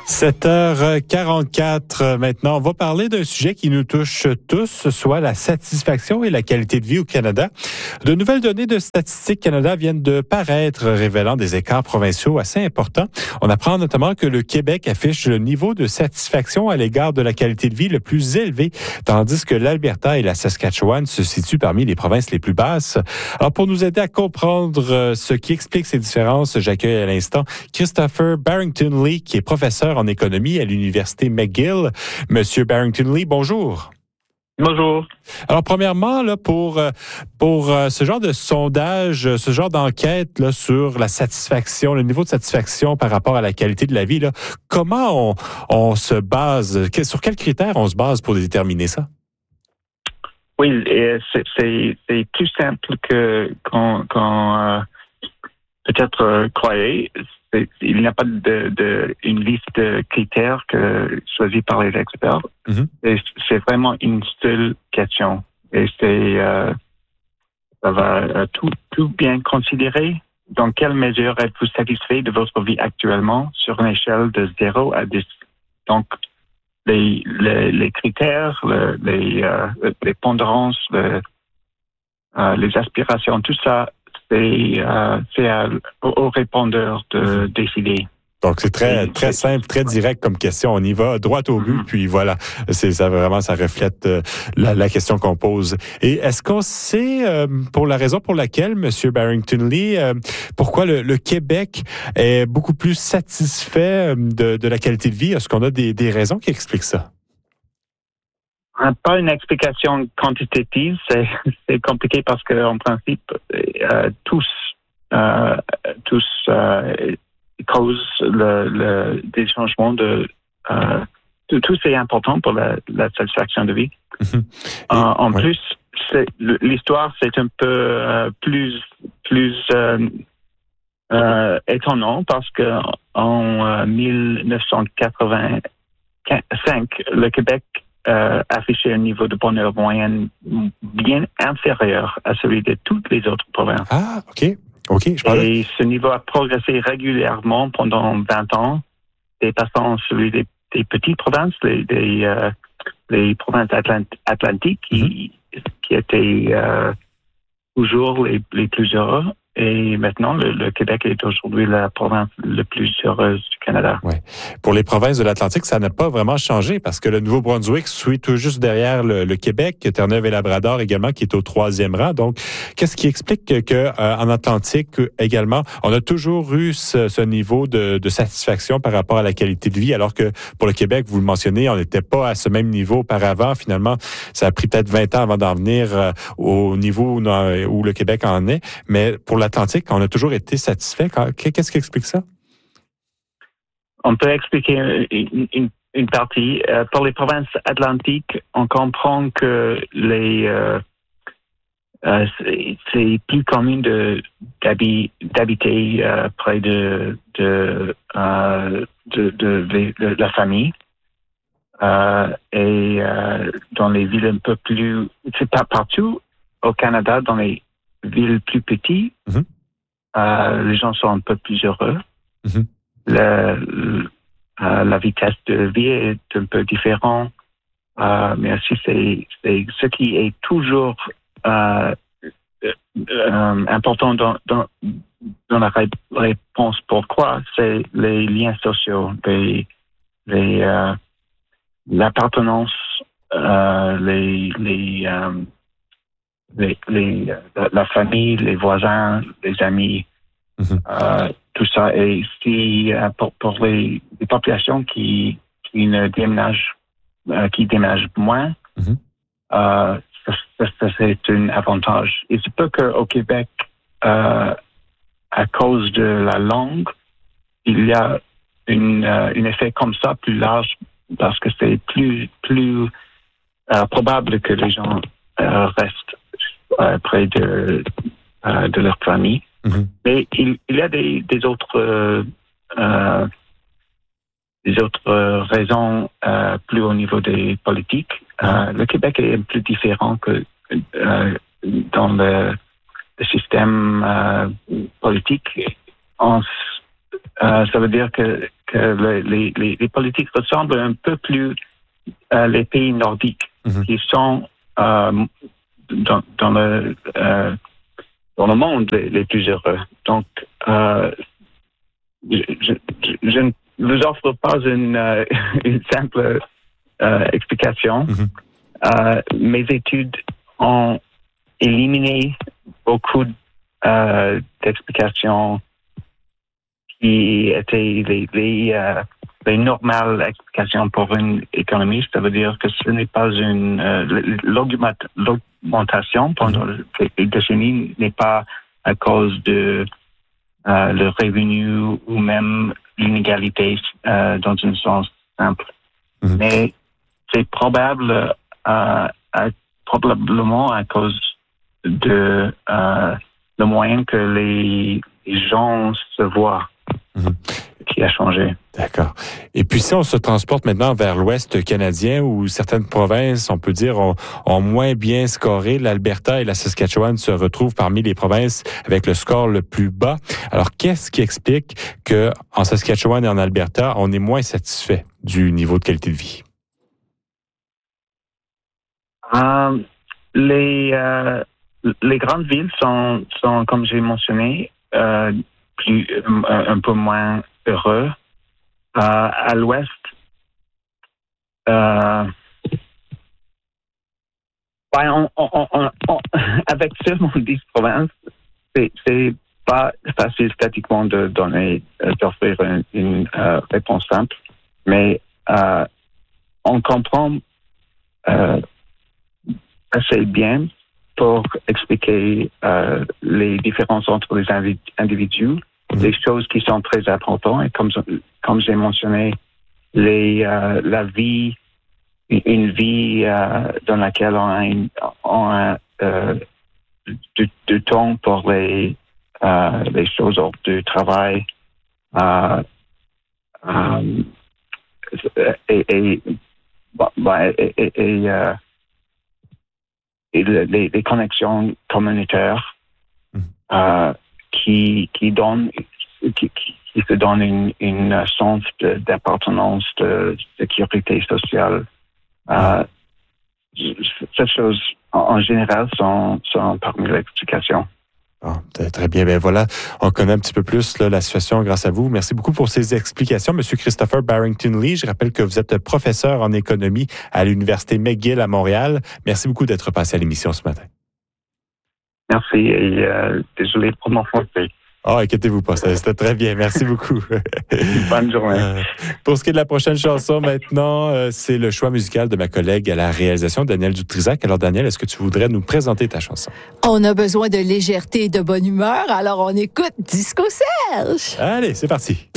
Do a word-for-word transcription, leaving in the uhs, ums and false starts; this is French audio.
sept heures quarante-quatre maintenant. On va parler d'un sujet qui nous touche tous, soit la satisfaction et la qualité de vie au Canada. De nouvelles données de Statistique Canada viennent de paraître, révélant des écarts provinciaux assez importants. On apprend notamment que le Québec affiche le niveau de satisfaction à l'égard de la qualité de vie le plus élevé, tandis que l'Alberta et la Saskatchewan se situent parmi les provinces les plus basses. Alors, pour nous aider à comprendre ce qui explique ces différences, j'accueille à l'instant Christopher Barrington-Lee, qui est professeur en économie à l'Université McGill. Monsieur Barrington-Lee, bonjour. Bonjour. Alors, premièrement, là, pour, pour ce genre de sondage, ce genre d'enquête là, sur la satisfaction, le niveau de satisfaction par rapport à la qualité de la vie, là, comment on, on se base, sur quels critères on se base pour déterminer ça? Oui, c'est, c'est, c'est plus simple que qu'on, qu'on euh, peut-être euh, croyait. C'est, il n'y a pas de, de une liste de critères que choisis par les experts. Mm-hmm. Et c'est vraiment une seule question. Et c'est euh, ça va euh, tout tout bien considérer. Dans quelle mesure êtes-vous satisfait de votre vie actuellement sur une échelle de zéro à dix? Donc les les, les critères, le, les euh, les pondérances, le, euh, les aspirations, tout ça. C'est, euh, c'est à, au répondeur de décider. Donc, c'est très, très simple, très direct comme question. On y va droit au but, mm-hmm. puis voilà. C'est ça, vraiment, ça reflète euh, la, la question qu'on pose. Et est-ce qu'on sait, euh, pour la raison pour laquelle, M. Barrington-Lee, euh, pourquoi le, le Québec est beaucoup plus satisfait de, de la qualité de vie? Est-ce qu'on a des, des raisons qui expliquent ça? Pas une explication quantitative, c'est, c'est compliqué parce que en principe, euh, tous, euh, tous euh, causent le, le, des changements de. Euh, tout, tout c'est important pour la, la satisfaction de vie. Mm-hmm. Et, euh, en ouais. plus, c'est, l'histoire c'est un peu euh, plus plus euh, euh, étonnant parce que en euh, dix-neuf cent quatre-vingt-cinq, le Québec Euh, afficher un niveau de bonheur moyen bien inférieur à celui de toutes les autres provinces. Ah, OK. OK. Je parle... Et ce niveau a progressé régulièrement pendant vingt ans, dépassant celui des, des petites provinces, les, des, euh, les provinces atlant- atlantiques qui, mm-hmm. qui étaient euh, toujours les, les plus heureux. Et maintenant, le, le Québec est aujourd'hui la province la plus heureuse du Canada. Ouais. Pour les provinces de l'Atlantique, ça n'a pas vraiment changé parce que le Nouveau-Brunswick suit tout juste derrière le, le Québec, Terre-Neuve et Labrador également, qui est au troisième rang. Donc, qu'est-ce qui explique que, que euh, en Atlantique également, on a toujours eu ce, ce niveau de, de satisfaction par rapport à la qualité de vie, alors que pour le Québec, vous le mentionnez, on n'était pas à ce même niveau auparavant. Finalement, ça a pris peut-être vingt ans avant d'en venir euh, au niveau où, où le Québec en est. Mais pour la Atlantique, on a toujours été satisfait. Qu'est-ce qui explique ça? On peut expliquer une, une, une partie. Euh, pour les provinces atlantiques, on comprend que les euh, euh, c'est, c'est plus commun de, d'habi, d'habiter euh, près de de, euh, de, de, de, de la famille. Euh, et euh, dans les villes un peu plus... C'est pas partout au Canada, dans les villes plus petites, mm-hmm. Euh, les gens sont un peu plus heureux. Mm-hmm. Le, le, euh, la vitesse de vie est un peu différente. Euh, mais aussi, c'est, c'est ce qui est toujours euh, euh, important dans, dans, dans la ré- réponse pourquoi, c'est les liens sociaux, les, les, euh, l'appartenance, euh, les... les euh, Les, les, la, la famille, les voisins, les amis, mm-hmm. euh, tout ça. Et si euh, pour, pour les, les populations qui, qui ne déménagent, euh, qui déménagent moins, mm-hmm. euh, ça, ça, ça, c'est un avantage. Il se peut qu'au Québec, euh, à cause de la langue, il y a une, euh, un effet comme ça plus large parce que c'est plus, plus euh, probable que les gens euh, restent Euh, près de, euh, de leur famille. Mm-hmm. Mais il, il y a des, des autres euh, euh, des autres raisons euh, plus au niveau des politiques. Euh, le Québec est un peu différent que euh, dans le, le système euh, politique. On, euh, ça veut dire que que le, les, les, les politiques ressemblent un peu plus à les pays nordiques, mm-hmm. qui sont euh, dans, dans, le, euh, dans le monde les, les plus heureux. Donc, euh, je, je, je ne vous offre pas une, euh, une simple euh, explication. Mm-hmm. Euh, mes études ont éliminé beaucoup euh, d'explications qui étaient les, les, euh, les normales explications pour une économiste. Ça veut dire que ce n'est pas une... Euh, l'augmentation pendant les décennies n'est pas à cause de euh, le revenu ou même l'inégalité euh, dans un sens simple. Mm-hmm. Mais c'est probable, euh, à, probablement à cause de euh, le moyen que les, les gens se voient. Mmh. Qui a changé. D'accord. Et puis si on se transporte maintenant vers l'Ouest canadien, où certaines provinces, on peut dire, ont, ont moins bien scoré, l'Alberta et la Saskatchewan se retrouvent parmi les provinces avec le score le plus bas. Alors, qu'est-ce qui explique que en Saskatchewan et en Alberta, on est moins satisfait du niveau de qualité de vie? Euh, les, euh, les grandes villes sont, sont comme j'ai mentionné, euh, plus, un, un peu moins heureux. Euh, à l'ouest, euh, ouais, on, on, on, on, avec seulement dix provinces, c'est, c'est pas facile statiquement de donner, d'offrir une, une euh, réponse simple, mais euh, on comprend euh, assez bien pour expliquer euh, les différences entre les individus, les choses qui sont très importantes. Et comme, comme j'ai mentionné, les, euh, la vie, une vie euh, dans laquelle on a, une, on a euh, du, du temps pour les, euh, les choses hors du travail. Euh, euh, et, et, bah, et, et, et euh, et les, les connexions communautaires euh, qui, qui donnent, qui, qui se donnent une, une sens de, d'appartenance, de sécurité sociale. Euh, ces choses, en, en général, sont, sont parmi l'explication. Ah, très bien. Ben voilà, on connaît un petit peu plus là, la situation grâce à vous. Merci beaucoup pour ces explications, Monsieur Christopher Barrington-Lee. Je rappelle que vous êtes professeur en économie à l'Université McGill à Montréal. Merci beaucoup d'être passé à l'émission ce matin. Merci et euh, désolé pour mon français. Ah, oh, inquiétez-vous pas, c'était très bien. Merci beaucoup. Bonne journée. Euh, pour ce qui est de la prochaine chanson, maintenant, euh, c'est le choix musical de ma collègue à la réalisation, Danielle Dutrisac. Alors, Danielle, est-ce que tu voudrais nous présenter ta chanson? On a besoin de légèreté et de bonne humeur, alors on écoute Disco Serge. Allez, c'est parti.